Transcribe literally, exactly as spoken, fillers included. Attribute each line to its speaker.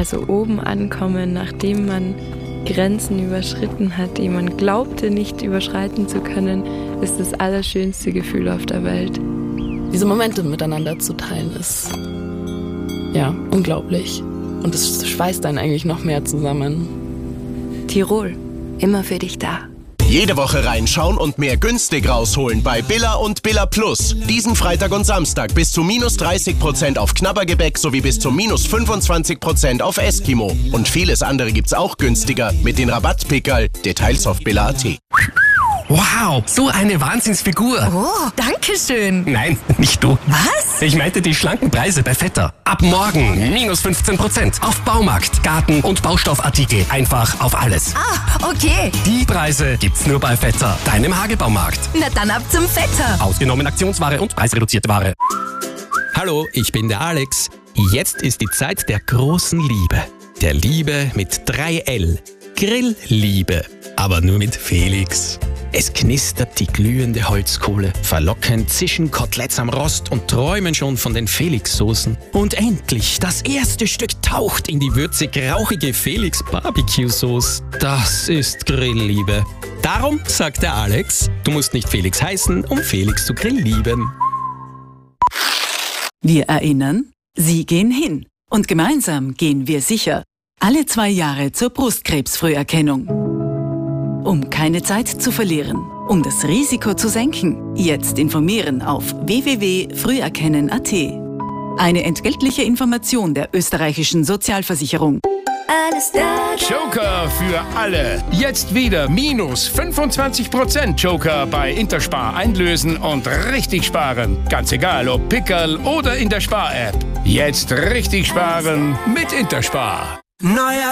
Speaker 1: Also oben ankommen, nachdem man Grenzen überschritten hat, die man glaubte nicht überschreiten zu können, ist das allerschönste Gefühl auf der Welt.
Speaker 2: Diese Momente miteinander zu teilen ist, ja, unglaublich. Und es schweißt einen eigentlich noch mehr zusammen.
Speaker 1: Tirol, immer für dich da.
Speaker 3: Jede Woche reinschauen und mehr günstig rausholen bei Billa und Billa Plus. Diesen Freitag und Samstag bis zu minus dreißig Prozent auf Knabbergebäck sowie bis zu minus fünfundzwanzig Prozent auf Eskimo. Und vieles andere gibt's auch günstiger mit den Rabattpickerl. Details auf billa punkt at.
Speaker 4: Wow, so eine Wahnsinnsfigur.
Speaker 5: Oh, danke schön.
Speaker 4: Nein, nicht du.
Speaker 5: Was?
Speaker 4: Ich meinte die schlanken Preise bei Vetter. Ab morgen minus fünfzehn Prozent auf Baumarkt, Garten- und Baustoffartikel. Einfach auf alles.
Speaker 5: Ah, okay.
Speaker 4: Die Preise gibt's nur bei Vetter, deinem Hagebaumarkt.
Speaker 5: Na dann ab zum Vetter.
Speaker 4: Ausgenommen Aktionsware und preisreduzierte Ware.
Speaker 6: Hallo, ich bin der Alex. Jetzt ist die Zeit der großen Liebe. Der Liebe mit drei L. Grillliebe. Aber nur mit Felix. Es knistert die glühende Holzkohle. Verlockend zischen Koteletts am Rost und träumen schon von den Felix-Soßen. Und endlich, das erste Stück taucht in die würzig-rauchige Felix-Barbecue-Sauce. Das ist Grillliebe. Darum sagt der Alex, du musst nicht Felix heißen, um Felix zu grilllieben.
Speaker 7: Wir erinnern, Sie gehen hin. Und gemeinsam gehen wir sicher. Alle zwei Jahre zur Brustkrebsfrüherkennung. Um keine Zeit zu verlieren, um das Risiko zu senken, jetzt informieren auf w w w punkt früherkennen punkt a t. Eine entgeltliche Information der österreichischen Sozialversicherung.
Speaker 8: Alles da. Joker für alle. Jetzt wieder minus fünfundzwanzig Prozent Joker bei Interspar einlösen und richtig sparen. Ganz egal, ob Pickerl oder in der Spar-App. Jetzt richtig sparen mit Interspar.
Speaker 9: Neuer